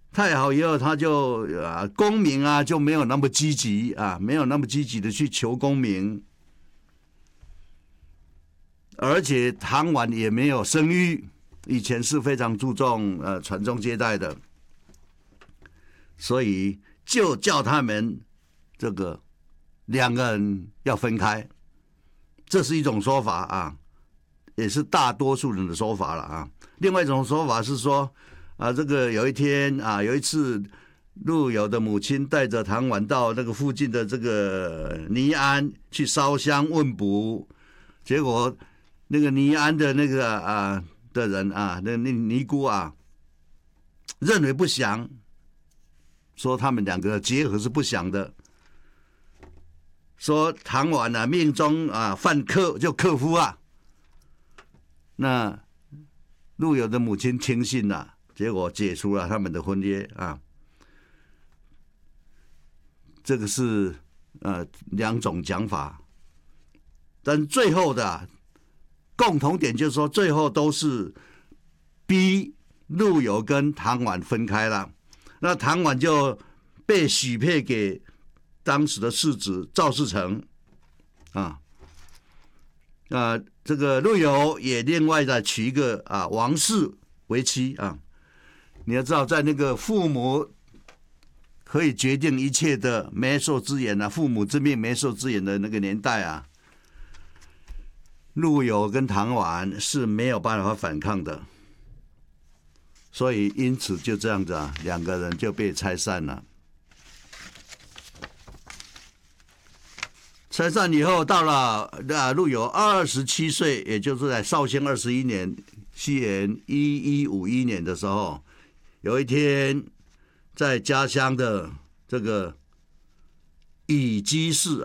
太好以后，他就功名啊就没有那么积极啊，没有那么积极的去求功名，而且唐婉也没有生育，以前是非常注重传宗接代的，所以就叫他们这个两个人要分开，这是一种说法啊，也是大多数人的说法了啊。另外一种说法是说这个有一次陆游的母亲带着唐婉到那个附近的这个尼安去烧香问卜，结果那个尼安的那个的人那尼姑认为不祥，说他们两个结合是不祥的，说唐婉命中犯克就克夫那陆游的母亲听信了，结果解除了他们的婚约这个是两种讲法，但最后的共同点就是说，最后都是逼陆游跟唐婉分开了。那唐婉就被许配给当时的世子赵世成这个陆游也另外再娶一个王氏为妻你要知道，在那个父母可以决定一切的媒妁之言父母之命媒妁之言的那个年代陆游跟唐婉是没有办法反抗的，所以因此就这样子两个人就被拆散了。拆散以后，到了陆游27岁，也就是在绍兴21年，西元1151年的时候，有一天在家乡的这个乙基市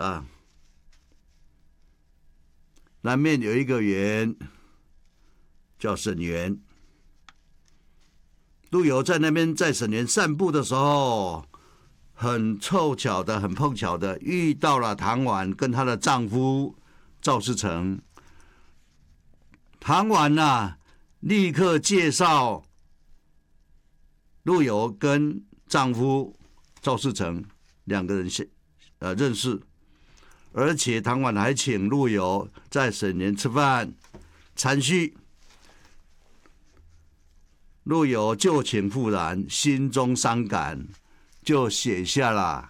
南面有一个园叫沈园，陆游在那边在沈园散步的时候，很凑巧的很碰巧的遇到了唐婉跟她的丈夫赵世成。唐婉立刻介绍陆游跟丈夫赵世成两个人认识，而且唐婉还请陆游在沈园吃饭参叙。陆游旧情复燃，心中伤感，就写下了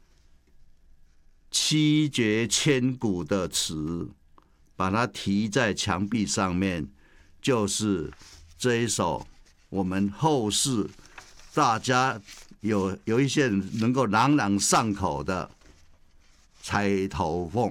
七绝千古的词，把它题在墙壁上面，就是这一首我们后世大家有一些人能够朗朗上口的《钗头凤》。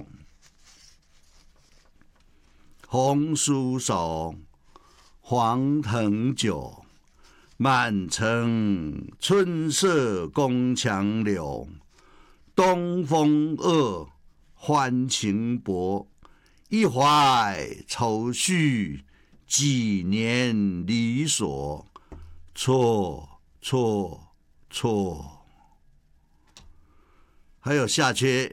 红酥手，黄藤酒，满城春色宫墙柳。东风恶，欢情薄，一怀愁绪，几年离索。错错错。还有下阕：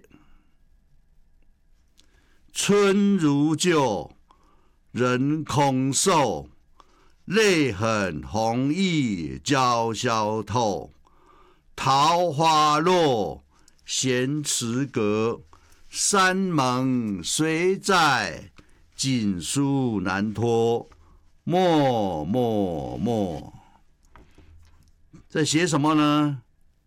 春如旧，人空瘦，泪痕红浥鲛绡透。桃花落，闲池阁，山盟虽在，锦书难托。默默默。在写什么呢？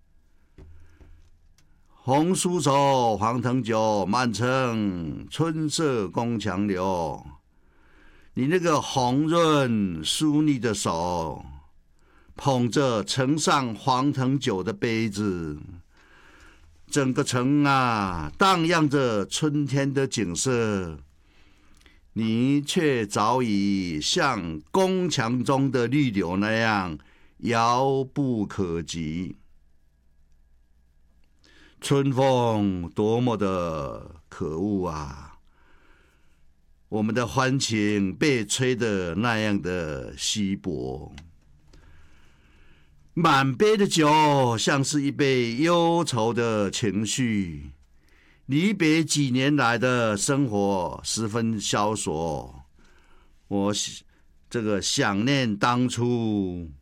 红酥手，黄藤酒，满城春色宫墙柳。你那个红润疏腻的手，捧着盛上黄藤酒的杯子，整个城荡漾着春天的景色，你却早已像宫墙中的绿柳那样遥不可及。春风多么的可恶我们的欢情被吹得那样的稀薄。满杯的酒像是一杯忧愁的情绪，离别几年来的生活十分萧索。我这个想念当初